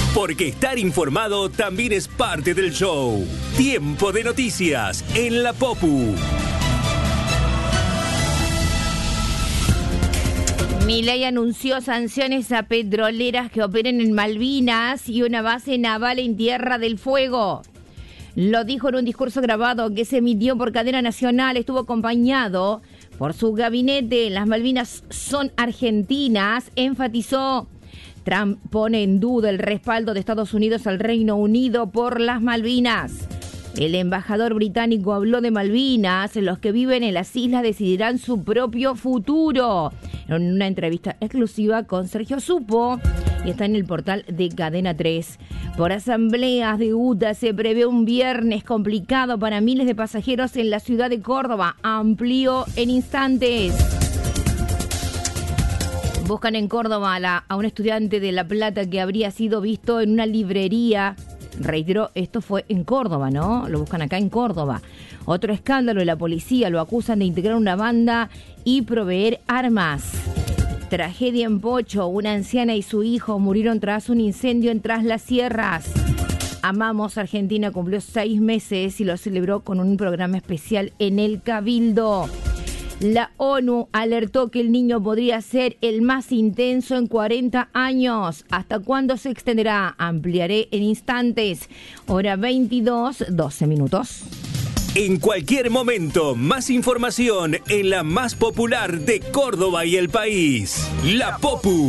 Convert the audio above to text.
Porque estar informado también es parte del show. Tiempo de noticias en la Popu. Milei anunció sanciones a petroleras que operen en Malvinas y una base naval en Tierra del Fuego. Lo dijo en un discurso grabado que se emitió por cadena nacional. Estuvo acompañado por su gabinete. Las Malvinas son argentinas, enfatizó. Trump pone en duda el respaldo de Estados Unidos al Reino Unido por las Malvinas. El embajador británico habló de Malvinas. Los que viven en las islas decidirán su propio futuro. En una entrevista exclusiva con Sergio Supo, y está en el portal de Cadena 3. Por asambleas de UTA se prevé un viernes complicado para miles de pasajeros en la ciudad de Córdoba. Amplió en instantes. Buscan en Córdoba a un estudiante de La Plata que habría sido visto en una librería. Reitero, esto fue en Córdoba, ¿no? Lo buscan acá en Córdoba. Otro escándalo, la policía lo acusan de integrar una banda y proveer armas. Tragedia en Pocho, una anciana y su hijo murieron tras un incendio en Tras las Sierras. Amamos Argentina cumplió 6 meses y lo celebró con un programa especial en el Cabildo. La ONU alertó que el niño podría ser el más intenso en 40 años. ¿Hasta cuándo se extenderá? Ampliaré en instantes. Hora 22, 12 minutos. En cualquier momento, más información en la más popular de Córdoba y el país. La Popu.